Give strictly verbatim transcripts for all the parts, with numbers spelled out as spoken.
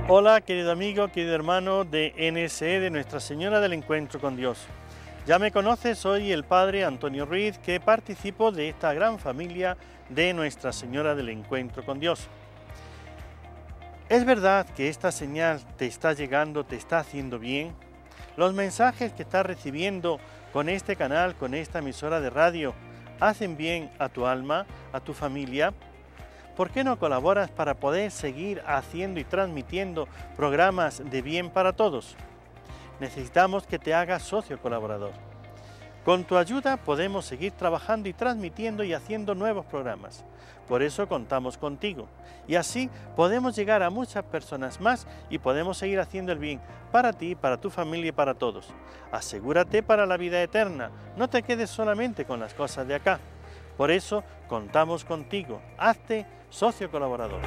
Hola, querido amigo, querido hermano de N S E, de Nuestra Señora del Encuentro con Dios. Ya me conoces, soy el Padre Antonio Ruiz, que participo de esta gran familia de Nuestra Señora del Encuentro con Dios. ¿Es verdad que esta señal te está llegando, te está haciendo bien? ¿Los mensajes que estás recibiendo con este canal, con esta emisora de radio, hacen bien a tu alma, a tu familia? ¿Por qué no colaboras para poder seguir haciendo y transmitiendo programas de bien para todos? Necesitamos que te hagas socio colaborador. Con tu ayuda podemos seguir trabajando y transmitiendo y haciendo nuevos programas. Por eso contamos contigo. Y así podemos llegar a muchas personas más y podemos seguir haciendo el bien para ti, para tu familia y para todos. Asegúrate para la vida eterna. No te quedes solamente con las cosas de acá. Por eso contamos contigo. Hazte socio colaborador.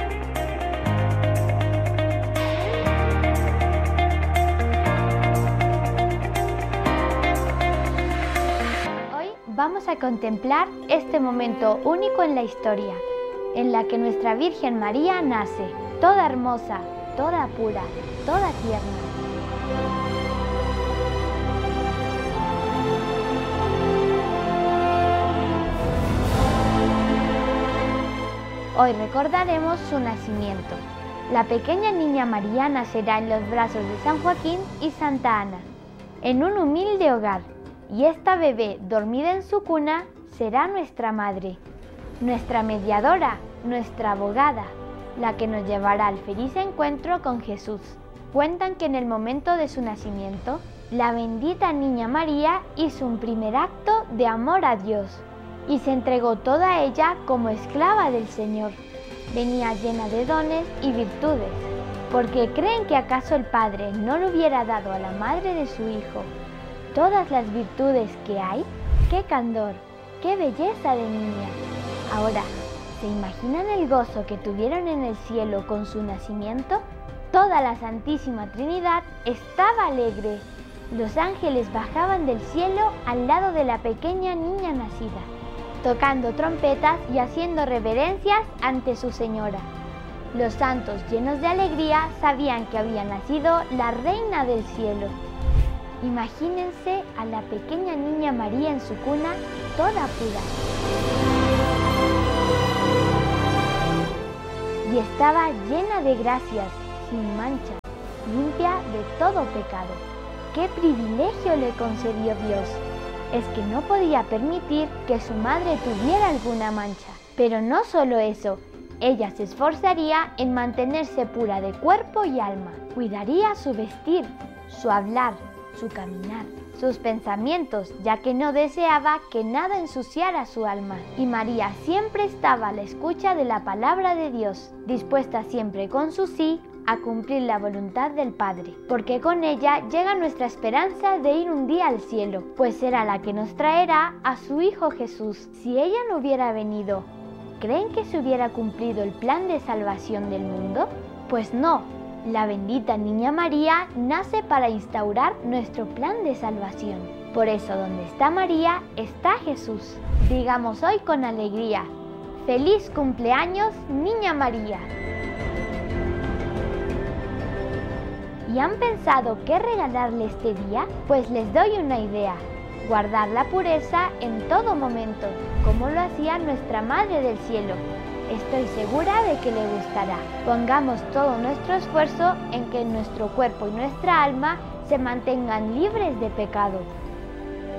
Hoy vamos a contemplar este momento único en la historia, en la que nuestra Virgen María nace, toda hermosa, toda pura, toda tierna. Hoy recordaremos su nacimiento. La pequeña niña María nacerá en los brazos de San Joaquín y Santa Ana, en un humilde hogar, y esta bebé, dormida en su cuna, será nuestra madre, nuestra mediadora, nuestra abogada, la que nos llevará al feliz encuentro con Jesús. Cuentan que en el momento de su nacimiento, la bendita niña María hizo un primer acto de amor a Dios, y se entregó toda ella como esclava del Señor. Venía llena de dones y virtudes, porque creen que acaso el Padre no le hubiera dado a la madre de su Hijo todas las virtudes que hay. ¡Qué candor! ¡Qué belleza de niña! Ahora, ¿se imaginan el gozo que tuvieron en el cielo con su nacimiento? Toda la Santísima Trinidad estaba alegre. Los ángeles bajaban del cielo al lado de la pequeña niña nacida, tocando trompetas y haciendo reverencias ante su Señora. Los santos, llenos de alegría, sabían que había nacido la Reina del Cielo. Imagínense a la pequeña niña María en su cuna, toda pura. Y estaba llena de gracias, sin mancha, limpia de todo pecado. ¡Qué privilegio le concedió Dios! Es que no podía permitir que su madre tuviera alguna mancha. Pero no solo eso, ella se esforzaría en mantenerse pura de cuerpo y alma. Cuidaría su vestir, su hablar, su caminar, sus pensamientos, ya que no deseaba que nada ensuciara su alma. Y María siempre estaba a la escucha de la palabra de Dios, dispuesta siempre con su sí a cumplir la voluntad del Padre, porque con ella llega nuestra esperanza de ir un día al cielo, pues será la que nos traerá a su Hijo Jesús. Si ella no hubiera venido, ¿creen que se hubiera cumplido el plan de salvación del mundo? Pues no, la bendita niña María nace para instaurar nuestro plan de salvación. Por eso, donde está María, está Jesús. Digamos hoy con alegría: ¡Feliz cumpleaños, niña María! ¿Y han pensado qué regalarle este día? Pues les doy una idea: guardar la pureza en todo momento, como lo hacía nuestra Madre del Cielo. Estoy segura de que le gustará. Pongamos todo nuestro esfuerzo en que nuestro cuerpo y nuestra alma se mantengan libres de pecado.